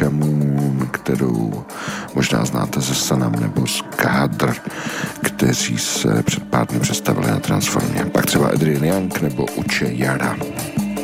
Chumů, kterou možná znáte ze Sanam nebo z Kádr, kteří se před pár dny představili na Transformě. Pak třeba Adrian Young nebo Uche Yara.